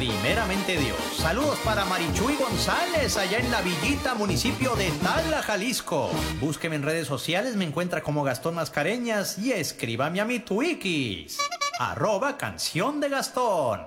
primeramente Dios. Saludos para Marichuy González, allá en La Villita, municipio de Tala, Jalisco. Búsqueme en redes sociales, me encuentra como Gastón Mascareñas y escríbame a mi Twikis. @Canción de Gastón.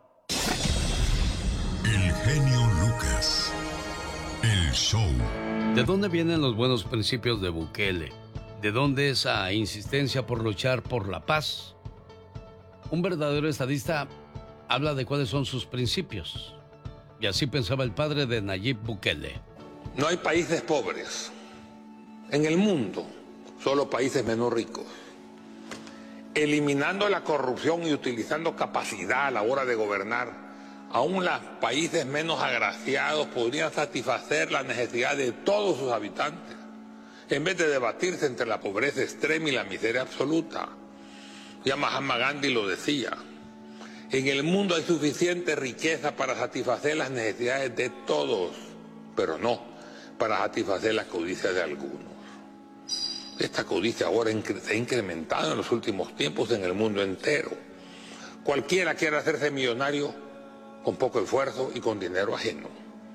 El genio Lucas. El show. ¿De dónde vienen los buenos principios de Bukele? ¿De dónde esa insistencia por luchar por la paz? Un verdadero estadista habla de cuáles son sus principios. Y así pensaba el padre de Nayib Bukele. No hay países pobres. En el mundo, solo países menos ricos. Eliminando la corrupción y utilizando capacidad a la hora de gobernar, aún los países menos agraciados podrían satisfacer la necesidad de todos sus habitantes, en vez de debatirse entre la pobreza extrema y la miseria absoluta. Ya Mahatma Gandhi lo decía, en el mundo hay suficiente riqueza para satisfacer las necesidades de todos, pero no para satisfacer la codicia de algunos. Esta codicia ahora se ha incrementado en los últimos tiempos en el mundo entero. Cualquiera quiere hacerse millonario con poco esfuerzo y con dinero ajeno.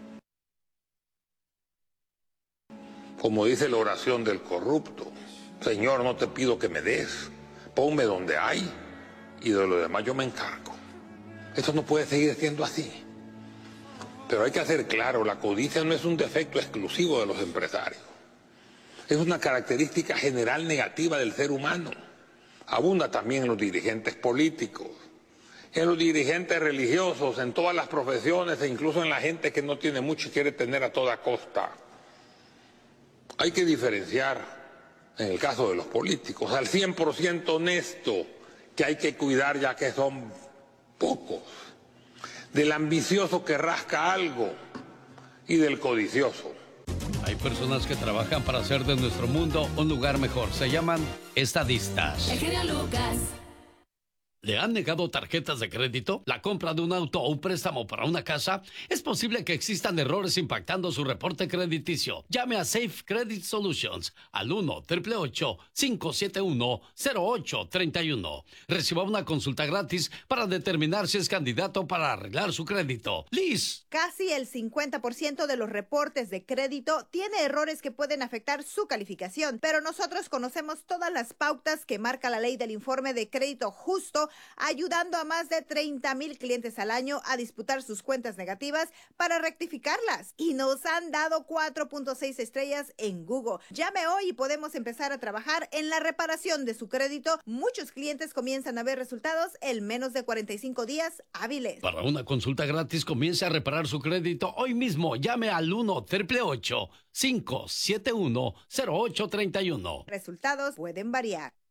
Como dice la oración del corrupto, Señor, no te pido que me des, ponme donde hay y de lo demás yo me encargo. Esto no puede seguir siendo así. Pero hay que hacer claro, la codicia no es un defecto exclusivo de los empresarios. Es una característica general negativa del ser humano. Abunda también en los dirigentes políticos, en los dirigentes religiosos, en todas las profesiones e incluso en la gente que no tiene mucho y quiere tener a toda costa. Hay que diferenciar, en el caso de los políticos, al 100% honesto, que hay que cuidar ya que son pocos, del ambicioso que rasca algo y del codicioso. Hay personas que trabajan para hacer de nuestro mundo un lugar mejor. Se llaman estadistas. El genio Lucas. ¿Le han negado tarjetas de crédito? ¿La compra de un auto o un préstamo para una casa? Es posible que existan errores impactando su reporte crediticio. Llame a Safe Credit Solutions al 1-888-571-0831. Reciba una consulta gratis para determinar si es candidato para arreglar su crédito. Liz. Casi el 50% de los reportes de crédito tiene errores que pueden afectar su calificación, pero nosotros conocemos todas las pautas que marca la ley del informe de crédito justo, ayudando a más de 30,000 clientes al año a disputar sus cuentas negativas para rectificarlas. Y nos han dado 4.6 estrellas en Google. Llame hoy y podemos empezar a trabajar en la reparación de su crédito. Muchos clientes comienzan a ver resultados en menos de 45 días hábiles. Para una consulta gratis, comience a reparar su crédito hoy mismo. Llame al 1-888-571-0831. Resultados pueden variar.